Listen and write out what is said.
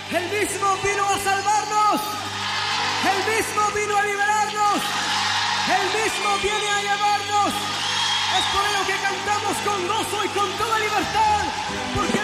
El mismo vino a salvarnos. El mismo vino a liberarnos. El mismo viene a llevarnos. Es por ello que cantamos con gozo y con toda libertad. Porque